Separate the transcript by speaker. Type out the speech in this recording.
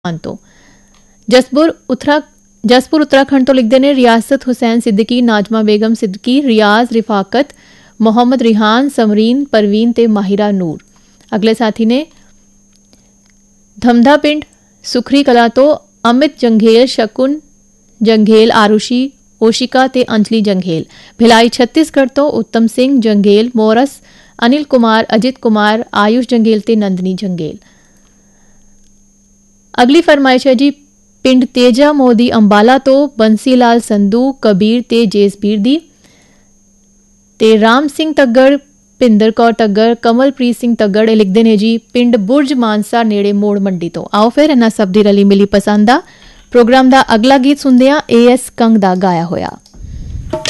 Speaker 1: तो जसपुर उत्तराखंड तो लिखते हैं रियासत हुसैन सिद्दीकी, नाजमा बेगम सिद्दीकी, रियाज रिफाकत, मोहम्मद रिहान, समरीन परवीन ते माहिरा नूर। अगले साथी ने धमधा पिंड सुखरी कला तो अमित जंघेल, शकुन जंघेल, आरुषि ओशिका ते अंजलि जंघेल। भिलाई छत्तीसगढ़ तो उत्तम सिंह जंघेल, मोरस अनिल कुमार, अजित कुमार, आयुष जंघेल ते नंदनी जंघेल। अगली फरमाइश है जी पिंड तेजा मोदी अंबाला तो बंसी लाल संधू, कबीर ते जेसबीर दी ते राम सिंह तग्गड़, पिंदर कौर तग्गड़, कमलप्रीत सिंह तग्गड़ ये लिखते हैं जी पिंड बुर्ज मानसा नेड़े मोड़ मंडी तो। आओ फिर इन्हां सब दी रली मिली पसंद आ प्रोग्राम दा अगला गीत सुनदे आ एएस कंग दा गाया होया।